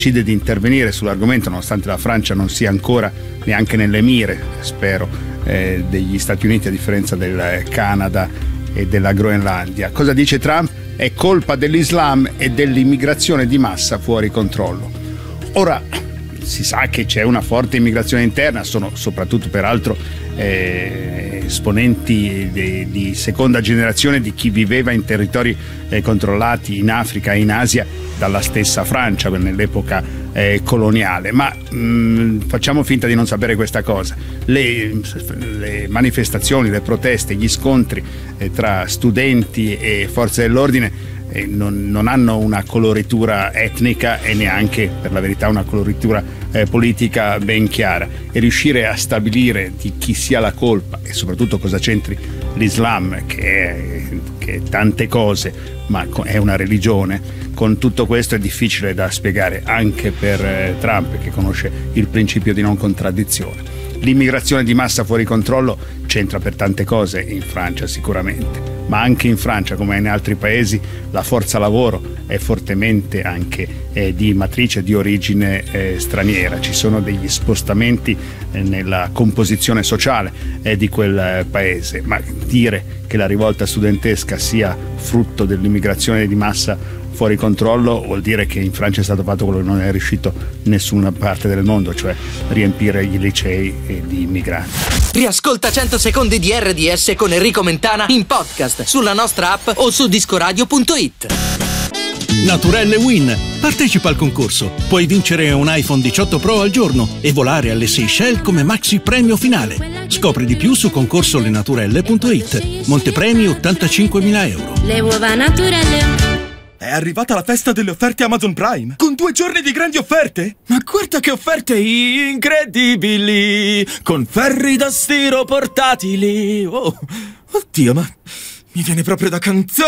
decide di intervenire sull'argomento, nonostante la Francia non sia ancora neanche nelle mire, spero, degli Stati Uniti, a differenza del Canada e della Groenlandia. Cosa dice Trump? È colpa dell'Islam e dell'immigrazione di massa fuori controllo. Ora, si sa che c'è una forte immigrazione interna, sono soprattutto peraltro esponenti di seconda generazione di chi viveva in territori controllati in Africa e in Asia dalla stessa Francia nell'epoca coloniale, ma facciamo finta di non sapere questa cosa. Le manifestazioni, le proteste, gli scontri tra studenti e forze dell'ordine non hanno una coloritura etnica e neanche, per la verità, una coloritura politica ben chiara, e riuscire a stabilire di chi sia la colpa e soprattutto cosa c'entri l'Islam, che è tante cose ma è una religione, con tutto questo è difficile da spiegare anche per Trump, che conosce il principio di non contraddizione. L'immigrazione di massa fuori controllo c'entra per tante cose in Francia sicuramente, ma anche in Francia, come in altri paesi, la forza lavoro è fortemente anche di matrice, di origine straniera. Ci sono degli spostamenti nella composizione sociale di quel paese, ma dire che la rivolta studentesca sia frutto dell'immigrazione di massa fuori controllo vuol dire che in Francia è stato fatto quello che non è riuscito in nessuna parte del mondo, cioè riempire i licei di immigrati. Riascolta 100 secondi di RDS con Enrico Mentana in podcast sulla nostra app o su discoradio.it. Naturelle Win. Partecipa al concorso. Puoi vincere un iPhone 18 Pro al giorno e volare alle Seychelles come maxi premio finale. Scopri di più su concorsolenaturelle.it. Montepremi 85.000 euro. Le uova naturelle. È arrivata la festa delle offerte Amazon Prime, con 2 giorni di grandi offerte. Ma guarda che offerte incredibili, con ferri da stiro portatili. Oh, oddio, ma mi viene proprio da cantare.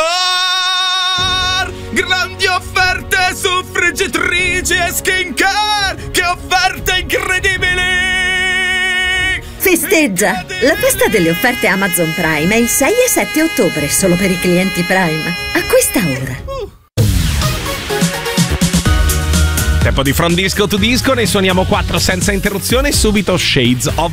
Grandi offerte su friggitrici e skincare. Che offerte incredibili! Festeggia! La festa delle offerte Amazon Prime è il 6 e 7 ottobre, solo per i clienti Prime. Acquista ora. Tempo di From Disco to Disco, ne suoniamo 4 senza interruzione. Subito Shades of